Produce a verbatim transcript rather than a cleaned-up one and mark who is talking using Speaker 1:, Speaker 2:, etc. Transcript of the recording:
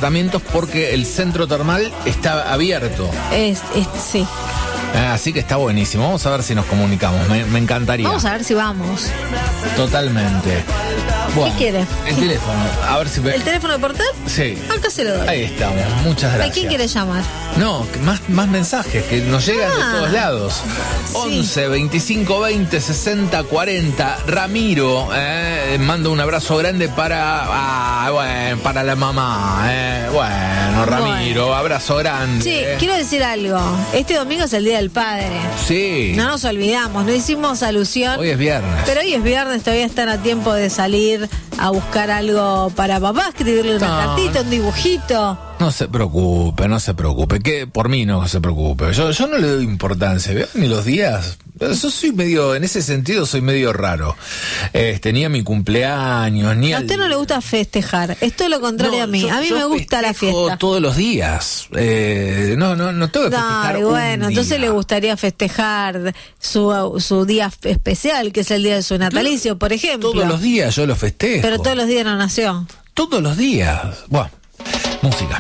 Speaker 1: departamentos porque el centro termal está abierto.
Speaker 2: Es, es, sí.
Speaker 1: Ah, así que está buenísimo. Vamos a ver si nos comunicamos. Me, me encantaría.
Speaker 2: Vamos a ver si vamos.
Speaker 1: Totalmente. Bueno,
Speaker 2: ¿Qué quiere?
Speaker 1: El teléfono. A ver si ve.
Speaker 2: ¿El teléfono de portal?
Speaker 1: Sí.
Speaker 2: Acá se lo doy.
Speaker 1: Ahí estamos. Muchas gracias.
Speaker 2: ¿A quién quiere llamar?
Speaker 1: No, más, más mensajes que nos llegan
Speaker 2: Ah,
Speaker 1: de todos lados.
Speaker 2: sí.
Speaker 1: once, veinticinco, veinte, sesenta, cuarenta. Ramiro, eh, mando un abrazo grande para ah, bueno, para la mamá. Eh. Bueno, Ramiro, bueno. Abrazo grande.
Speaker 2: Sí,
Speaker 1: eh.
Speaker 2: quiero decir algo. Este domingo es el Día del Padre.
Speaker 1: Sí.
Speaker 2: No nos olvidamos, no hicimos alusión.
Speaker 1: Hoy es viernes.
Speaker 2: Pero hoy es viernes, todavía están a tiempo de salir a buscar algo para papá, escribirle una
Speaker 1: No,
Speaker 2: cartita, un dibujito.
Speaker 1: No se preocupe, no se preocupe. Que por mí no se preocupe. Yo, yo no le doy importancia. ¿Veo? Ni los días. Yo soy medio, en ese sentido, soy medio raro. Este, ni a mi cumpleaños, ni
Speaker 2: a
Speaker 1: al...
Speaker 2: usted no le gusta festejar. Es todo lo contrario
Speaker 1: No,
Speaker 2: a mí.
Speaker 1: yo,
Speaker 2: a mí
Speaker 1: yo
Speaker 2: me gusta la fiesta.
Speaker 1: Todos los días. Eh, no, no, no tengo que festejar.
Speaker 2: No, bueno,
Speaker 1: un
Speaker 2: entonces
Speaker 1: día.
Speaker 2: le gustaría festejar su, su día especial, que es el día de su natalicio, por ejemplo.
Speaker 1: Todos los días yo lo festejo.
Speaker 2: Pero todos los días no nació.
Speaker 1: Todos los días. Bueno, música.